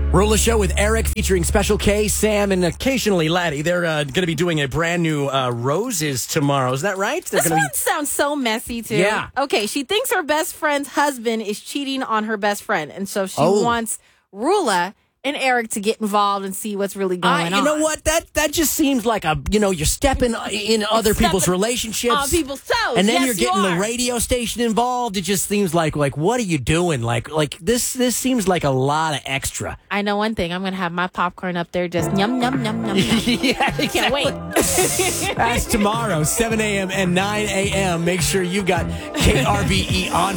Rula Show with Eric featuring Special K, Sam, and occasionally Laddie. They're going to be doing a brand new Roses tomorrow. Is that right? This one sounds so messy, too. Yeah. Okay, she thinks her best friend's husband is cheating on her best friend. And so she wants Rula and Eric to get involved and see what's really going on. You know what? That just seems like you're stepping in other people's relationships. On people's toes. And then Yes, you're getting you the are. radio station involved. It just seems like what are you doing? Like this seems like a lot of extra. I know one thing. I'm going to have my popcorn up there just yum, yum, yum, yum, yum. Yeah, exactly. Can't wait. That's tomorrow, 7 a.m. and 9 a.m. Make sure you got KRBE on